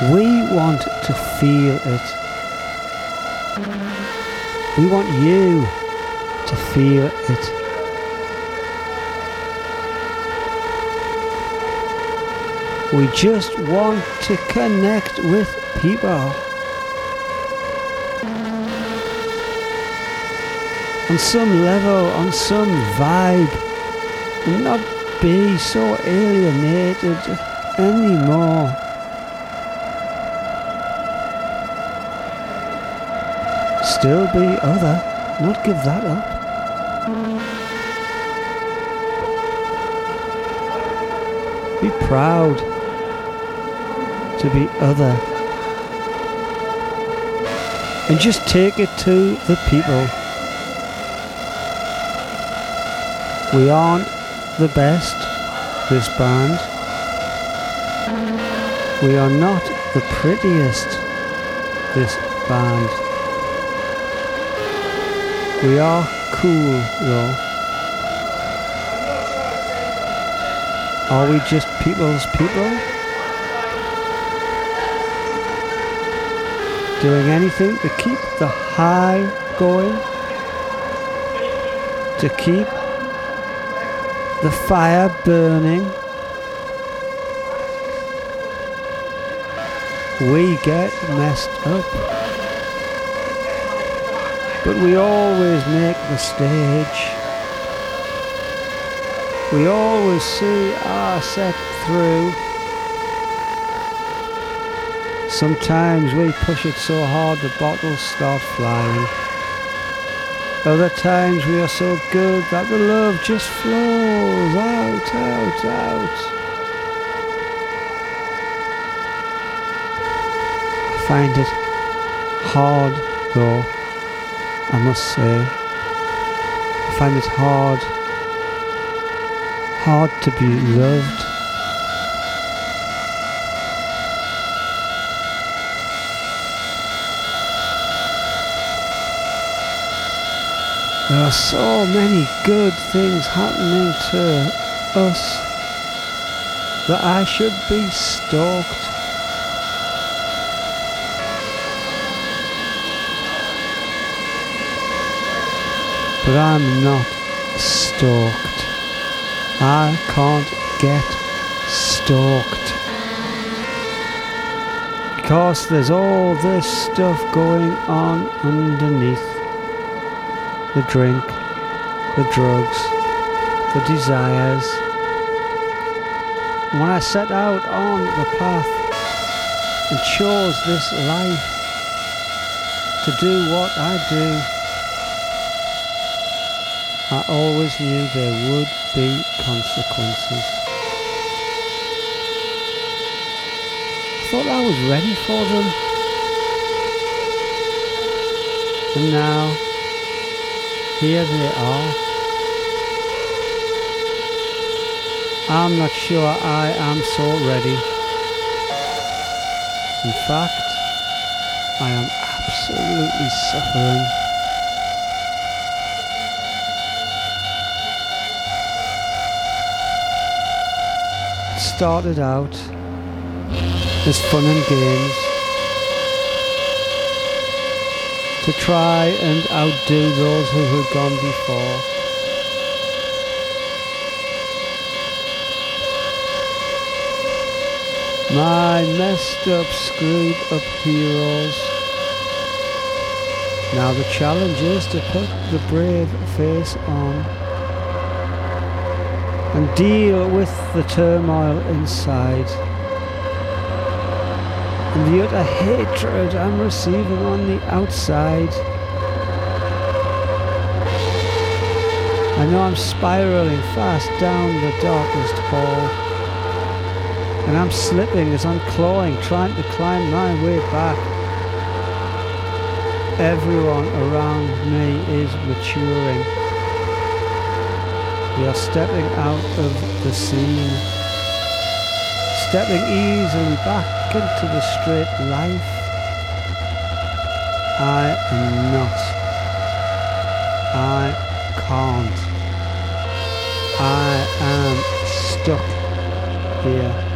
We want to feel it. We want you to feel it. We just want to connect with people on some level, on some vibe, and not be so alienated anymore. Still be other, not give that up. Be proud to be other, and just take it to the people. We aren't the best, this band. We are not the prettiest, this band. We are cool though. Are we just people's people? Doing anything to keep the high going? To keep the fire burning? We get messed up, but we always make the stage. We always see our set through. Sometimes we push it so hard the bottles start flying. Other times we are so good that the love just flows out, out, out. I find it hard though, I must say. I find it hard to be loved. There are so many good things happening to us that I should be stoked. But I'm not stoked. I can't get stoked. Because there's all this stuff going on underneath. The drink, the drugs, the desires. When I set out on the path and chose this life to do what I do, I always knew there would be consequences. I thought I was ready for them. And now, here they are. I'm not sure I am so ready. In fact, I am absolutely suffering. It started out as fun and games, to try and outdo those who had gone before. My messed up, screwed up heroes. Now the challenge is to put the brave face on and deal with the turmoil inside and the utter hatred I'm receiving on the outside. I know I'm spiraling fast down the darkest hall, and I'm slipping as I'm clawing, trying to climb my way back. Everyone around me is maturing. We are stepping out of the scene, stepping easily back into the straight life. I am not. I can't. I am stuck here.